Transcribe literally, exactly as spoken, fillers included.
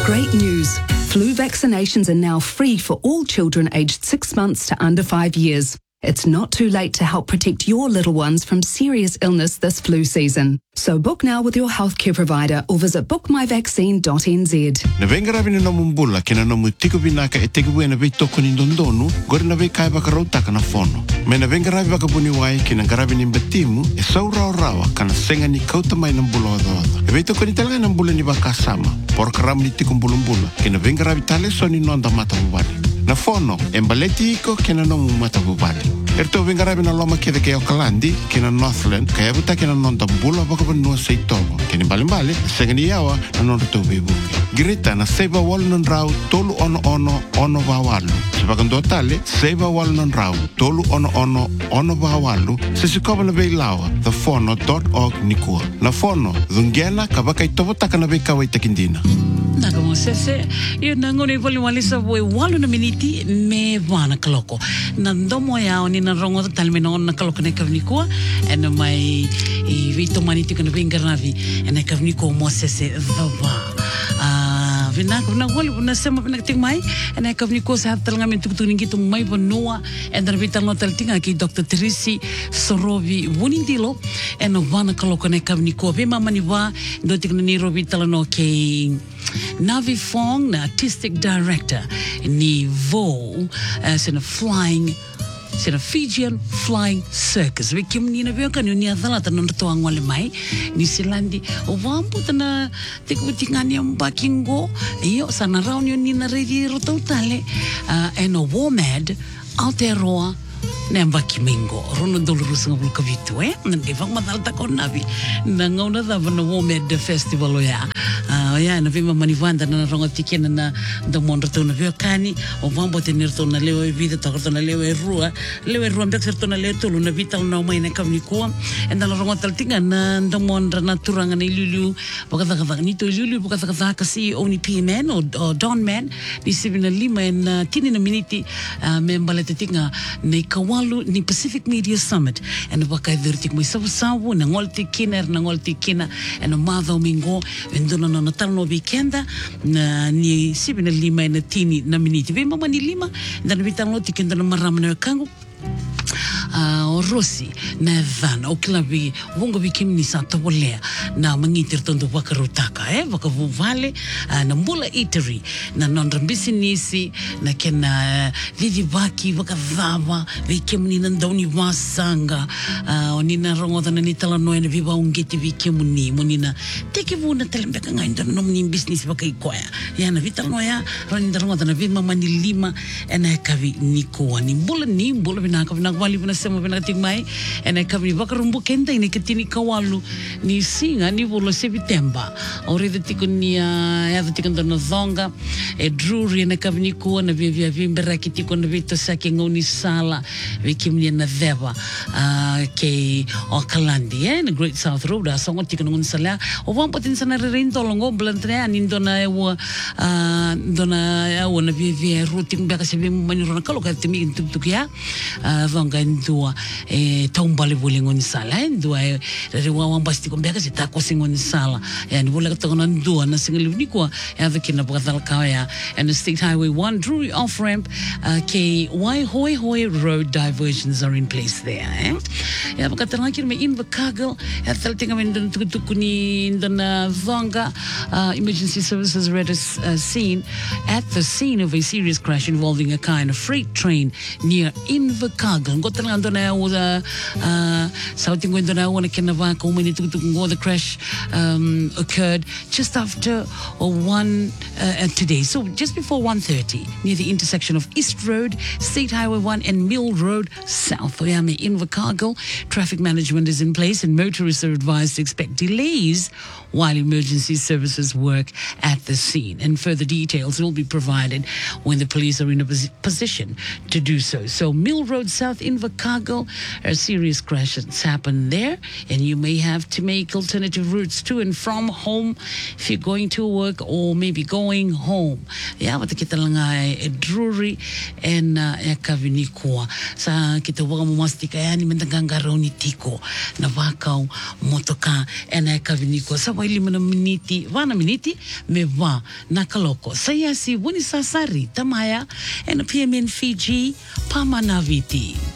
Great news. Flu vaccinations are now free for all children aged six months to under five years. It's not too late to help protect your little ones from serious illness this flu season. So book now with your healthcare provider or visit book my vaccine dot n z. Na venga rabi na mumbula kina na mutiko binaka e teki buena vei toko ni dondonu gori na vei kai baka rautaka na fono. Me na venga rabi baka buni wai kina garabi ni mbetimu e sau rao rawa kana senga ni kauta mai na mbula oda oda. E vei toko ni talanga na mbula ni baka sama. Por karamu ni tiko mbula mbula kina venga rabi tale so ni nonda mata bubali. Na fono, embaleti iko kina no mata bubali. Erto venga rabi na loma kede ke Auckland kina Northland kaya buta kina nonda mbula baka banua sei togo. Kini mbali-mbali, senga ni yawa na nonda tobe buke. Grita na seba walu non rau tolu ono ono ono bawalu. Sebakan do tale, seba walu non rau tolu ono ono ono bawalu. Sesikoba na bei lawa, the fono dot org nikua. Na fono, dhungena kabaka itobo taka na bei kawai takindina. Naka mo sese, yun na nguni pali walisa boy walu na miniti me wana kaloko. Nandomo yao ni na rongo talme na na kaloko na kavnikua, ena mai i vito maniti kana vingarnavi, ena kavniko mo sese dhaba. Vina kuna wali na sema vina ting mai ena kavniko sa talanga min tukutu ningi tung mai bonua ena vita no taltinga ki Doctor Teresi Sorovi Wunindilo ena wana kaloko na kavniko ve mama ni wa do tikna ni robi talano ke Navi Fong na artistic director ni Vo as in a flying sina Fijian Flying Circus. We kim ni na veo kan ni adala tanon to ang wale mai ni silandi o wampu tana tikutingani ang bakingo iyo sana raun yun ni na ready roto tale and a womad Aotearoa Nemba Kimingo, Rono Dolorus ng Bulkavitu, eh? Nagkifang matalta ko nabi. Nangaw na taba na Womed Festival o ya. Uh, ya, na vima manivanda na naronga tikin na da monrato na vio kani, o vambo tenirto na leo e vida, takarto na leo e rua, leo e rua mbek serto na leo tulu, na vita na umay na kamnikua, and na naronga taltinga na da monra na turanga na ilulu, pagkatakatak nito ilulu, pagkatakatak kasi o ni P M N o, o Don Man, ni Sibina Lima, and uh, tini na miniti, uh, membaletitinga, na Kawalu ni Pacific Media Summit and wakai dirtik mo sabu-sabu na ngolti kina na ngolti kina and umadhaw mingo vendona na natal no weekenda na ni Sibina Lima na tini na miniti ve mama ni lima na nabitang no tikenda na marama na kango Uh, o Rossi na van o kilabi wongo bikim ni Santa Bolea na mangitir tondo wakarutaka eh wakavuvale uh, na mbula eatery na nondrambisi nisi na kena vivi baki wakavava bikim ni nandauni wasanga uh, o nina rongoda na nitala noe na viva ungeti bikim ni monina teki vuna talembeka ngayon na nomni business wakaikoya ya na vital noya ronda rongoda na viva mani lima ena kavi nikoa ni mbula ni mbula binaka binagwali bina sema binating mai ena kami bakarumbu kenta ini ketini kawalu ni singa ni bolo September ori detiko ni ya detiko na zonga e Drury ena kami ko na via via mbera kitiko na vito saki ngoni sala vikimni na deva ke Auckland eh na Great South Road asongo tiko ngon sala o wan potin sana rento longo blantre anindona ewa dona ewa na via via routing baka se mani rona kalo ka timi tuk ya zonga ndua e tombali bulingon sala ndua e rewa wan basti ko beka se ta ko singon sala yani bula ka tona ndua na singali ni ko ya vikina bakatal kaya and the State Highway one Drury off ramp uh, ke Waihoi Hoi Road diversions are in place there eh ya bakatal kir me Invercargill ya taltinga men dun tukuni ndona zonga emergency services read a uh, scene at the scene of a serious crash involving a kind of freight train near Invercargill. Ngotala ndona wa sauti ngondona wana kenava ko many tukutungo. The crash um, occurred just after or one uh, today. So just before one thirty near the intersection of East Road, State Highway one and Mill Road South. Oyame Invercargill. Traffic management is in place and motorists are advised to expect delays while emergency services work at the scene. And further details will be provided when the police are in a position to do so. So Mill Road South, Invercargill, a serious crash has happened there, and you may have to make alternative routes to and from home if you're going to work or maybe going home. Yeah, but kita lang ay Drury and Kavinikua. Sa kita waka mumastika yan, ni mendangangaraw ni Tiko na wakaw motoka and Kavinikua. Sa po lima na miniti, wana miniti, me wā na kaloko. Saya si Wini Sasari, Tamaya, and P M N Fiji, Pamanaviti.